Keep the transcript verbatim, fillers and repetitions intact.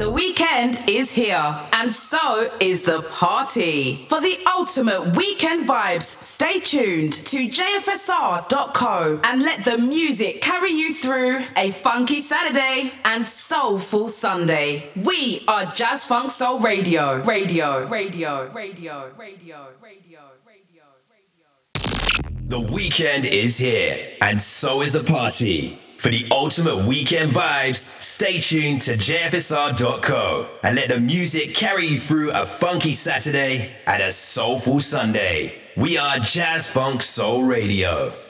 The weekend is here, and so is the party. For the ultimate weekend vibes, stay tuned to J F S R dot co and let the music carry you through a funky Saturday and soulful Sunday. We are Jazz Funk Soul Radio. Radio, radio, radio, radio, radio, radio, radio. The weekend is here, and so is the party. For the ultimate weekend vibes, stay tuned to J F S R dot co and let the music carry you through a funky Saturday and a soulful Sunday. We are Jazz Funk Soul Radio.